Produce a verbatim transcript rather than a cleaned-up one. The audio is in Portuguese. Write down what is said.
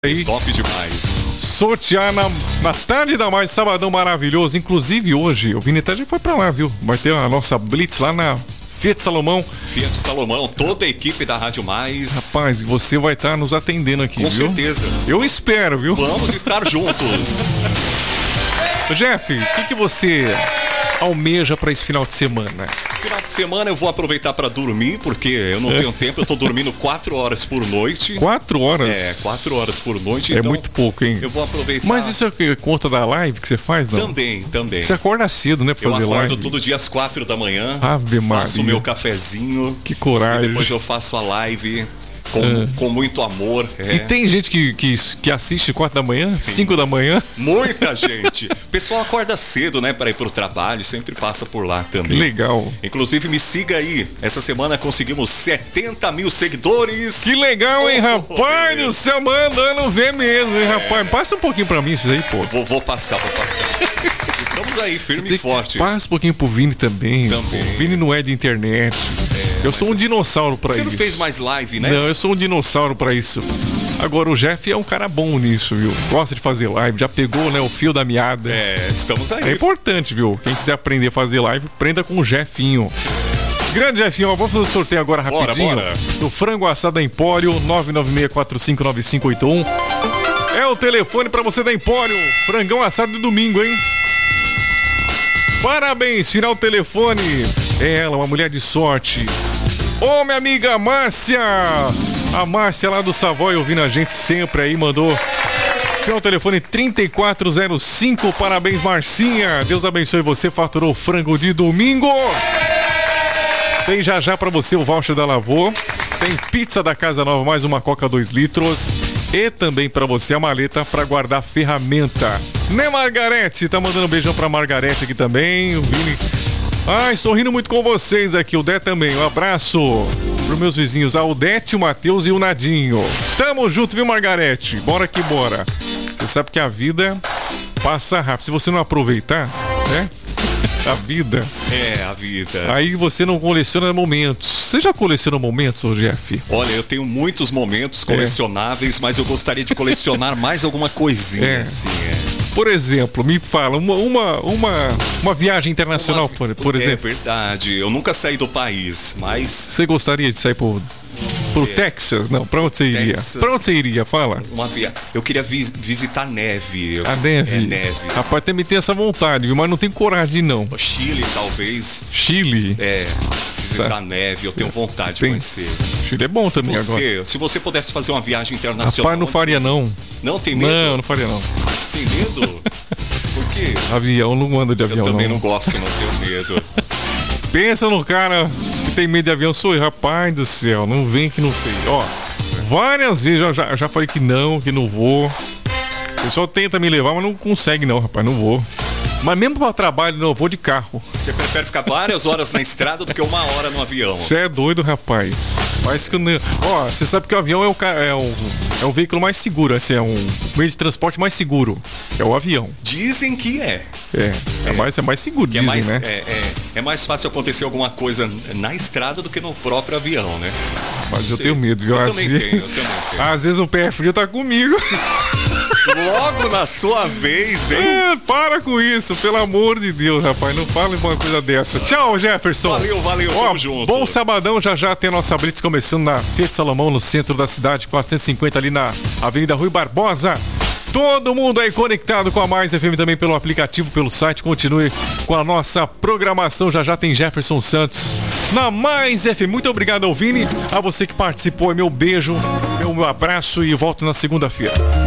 Aí, top demais. Sortear na, na tarde da mais, sabadão maravilhoso. Inclusive hoje, o Vini até já foi pra lá, viu? Vai ter a nossa Blitz lá na Fiat Salomão. Fiat Salomão, toda a equipe da Rádio Mais. Rapaz, você vai estar nos atendendo aqui, Com viu? Com certeza. Eu espero, viu? Vamos estar juntos. Jeff, o que, que você almeja pra esse final de semana? Final de semana eu vou aproveitar pra dormir, porque eu não é. tenho tempo, eu tô dormindo quatro horas por noite. Quatro horas? É, quatro horas por noite. É então muito pouco, hein? Eu vou aproveitar. Mas isso é conta da live que você faz, não? Também, também. Você acorda cedo, né, pra fazer live? Eu acordo todo dia às quatro da manhã. Ave Maria. Faço o meu cafezinho. Que coragem. E depois eu faço a live. Com, é. com muito amor. É. E tem gente que, que, que assiste quatro da manhã, cinco da manhã? Muita gente. O pessoal acorda cedo, né, para ir pro trabalho, sempre passa por lá também. Que legal. Inclusive, me siga aí. Essa semana conseguimos setenta mil seguidores. Que legal, hein, oh, rapaz do céu, mandando ver mesmo, hein, é. rapaz. Passa um pouquinho pra mim isso aí, pô. Vou, vou passar, vou passar. Estamos aí, firme e forte. Passa um pouquinho pro Vini também. Também. Pô. O Vini não é de internet. É, eu sou um dinossauro pra você isso. Você não fez mais live, né? Não, eu sou um dinossauro pra isso. Agora, o Jeff é um cara bom nisso, viu? Gosta de fazer live, já pegou, né, o fio da meada. É, estamos aí. É importante, viu? Quem quiser aprender a fazer live, aprenda com o Jefinho. Grande Jefinho, ó, vamos fazer o sorteio agora rapidinho. Bora, bora. Do Frango Assado Empório, nove nove seis quatro cinco nove cinco oito um. É o telefone pra você da Empório. Frangão assado de domingo, hein? Parabéns, final telefone. É ela, uma mulher de sorte. Ô, minha amiga Márcia. A Márcia lá do Savoy ouvindo a gente sempre aí, mandou. Final telefone trinta e quatro zero cinco. Parabéns, Marcinha. Deus abençoe você, faturou frango de domingo. Tem já já pra você o voucher da Lavô. Tem pizza da Casa Nova, mais uma Coca dois litros. E também pra você a maleta pra guardar ferramenta. Né, Margarete? Tá mandando um beijão pra Margarete aqui também. O Vini. Ai, sorrindo muito com vocês aqui. O Dé também. Um abraço pros meus vizinhos. A Odete, o Matheus e o Nadinho. Tamo junto, viu, Margarete? Bora que bora. Você sabe que a vida passa rápido. Se você não aproveitar, né? A vida. É, a vida. Aí você não coleciona momentos. Você já colecionou momentos, ô Jeff? Olha, eu tenho muitos momentos colecionáveis, é. mas eu gostaria de colecionar mais alguma coisinha, é. assim, é. Por exemplo, me fala, uma, uma, uma, uma viagem internacional, uma, por, por exemplo. É verdade, eu nunca saí do país, mas... Você gostaria de sair por... Pro é. Texas? Não, pra onde você iria? Texas, pra onde você iria? Fala. Uma via... Eu queria vi visitar neve. A neve? É, neve. Rapaz, também tem essa vontade, viu? Mas não tenho coragem de não. Chile, talvez. Chile? É, visitar tá. neve, eu tenho vontade tem. de conhecer. Chile é bom também você, agora. Se você pudesse fazer uma viagem internacional... Rapaz, não faria você... não. Não, tem medo? Não, não faria não. Tem medo? Por quê? Avião, não anda de avião não. Eu também não, não gosto, não tenho medo. Pensa no cara que tem medo de avião, sou eu, rapaz do céu, não vem que não tem. Ó, várias vezes eu já, já falei que não, que não vou. O pessoal tenta me levar, mas não consegue não, rapaz, não vou. Mas mesmo para trabalho, não, eu vou de carro. Você prefere ficar várias horas na estrada do que uma hora no avião? Você é doido, rapaz. Mas que eu não... Ó, você sabe que o avião é o, é o, é o veículo mais seguro, assim, é um meio de transporte mais seguro. É o avião. Dizem que é. É, é, é. mais, é mais seguro, dizem, é mais, né? É, é, é mais fácil acontecer alguma coisa na estrada do que no próprio avião, né? Mas eu tenho medo, viu? Eu Às também vezes... tenho, eu também tenho. Às vezes o pé frio tá comigo. Logo na sua vez, hein? É, para com isso, pelo amor de Deus, rapaz. Não fale uma coisa dessa. Tchau, Jefferson. Valeu, valeu, Ó, tamo junto. Bom sabadão, já já tem a nossa Blitz começando na Fiat Salomão, no centro da cidade, quatrocentos e cinquenta, ali na Avenida Rui Barbosa. Todo mundo aí conectado com a Mais F M também pelo aplicativo, pelo site. Continue com a nossa programação. Já já tem Jefferson Santos na Mais F M. Muito obrigado ao Vini, a você que participou. Meu beijo, meu, meu abraço e volto na segunda-feira.